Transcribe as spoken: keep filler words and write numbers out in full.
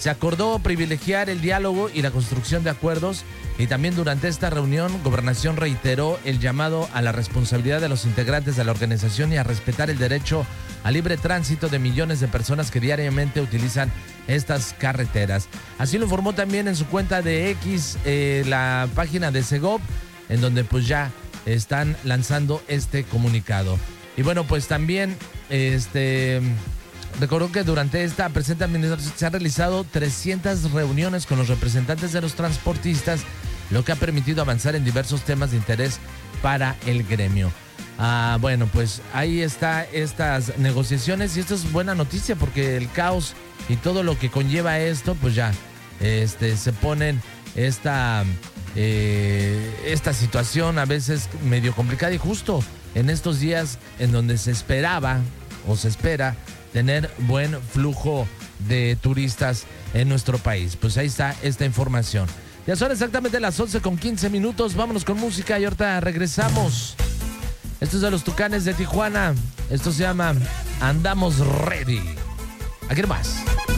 Se acordó privilegiar el diálogo y la construcción de acuerdos, y también durante esta reunión, Gobernación reiteró el llamado a la responsabilidad de los integrantes de la organización y a respetar el derecho al libre tránsito de millones de personas que diariamente utilizan estas carreteras. Así lo informó también en su cuenta de X, eh, la página de Segov, en donde pues ya están lanzando este comunicado. Y bueno, pues también este... recordó que durante esta presente administración se han realizado trescientas reuniones con los representantes de los transportistas, lo que ha permitido avanzar en diversos temas de interés para el gremio. Ah, bueno, pues ahí está estas negociaciones, y esto es buena noticia porque el caos y todo lo que conlleva esto, pues ya este, se ponen esta, eh, esta situación a veces medio complicada, y justo en estos días en donde se esperaba o se espera tener buen flujo de turistas en nuestro país. Pues ahí está esta información. Ya son exactamente las once con quince minutos. Vámonos con música y ahorita regresamos. Esto es de los Tucanes de Tijuana. Esto se llama Andamos Ready. Aquí nomás.